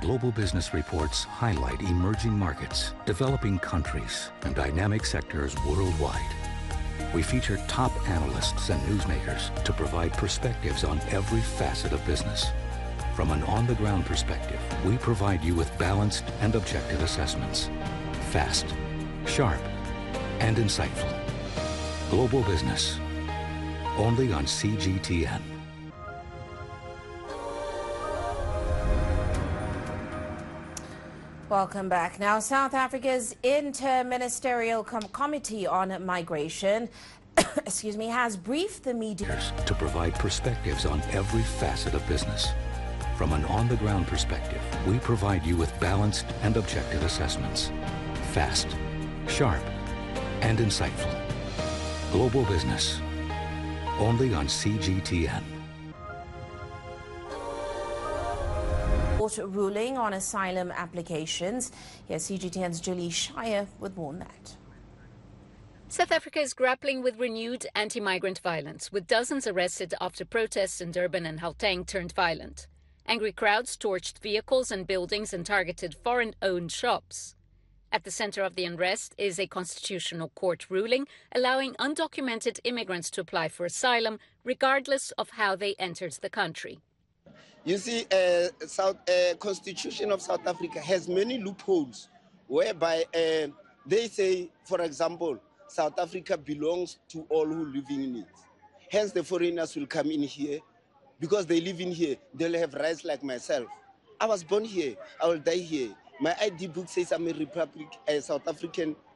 Global business reports highlight emerging markets, developing countries, and dynamic sectors worldwide. We feature top analysts and newsmakers to provide perspectives on every facet of business. From an on-the-ground perspective, we provide you with balanced and objective assessments. Fast, sharp, and insightful. Global business, only on CGTN. Welcome back. Now, South Africa's Inter-Ministerial Committee on Migration has briefed the media to provide perspectives on every facet of business. From an on-the-ground perspective, we provide you with balanced and objective assessments. Fast, sharp, and insightful. Global business, only on CGTN. Court ruling on asylum applications. Here's CGTN's Julie Shire with more on that. South Africa is grappling with renewed anti-migrant violence, with dozens arrested after protests in Durban and Gauteng turned violent. Angry crowds torched vehicles and buildings and targeted foreign-owned shops. At the center of the unrest is a constitutional court ruling allowing undocumented immigrants to apply for asylum regardless of how they entered the country. You see, Constitution of South Africa has many loopholes whereby they say, for example, South Africa belongs to all who live in it. Hence, the foreigners will come in here because they live in here. They'll have rights like myself. I was born here. I will die here. My ID book says I'm a South African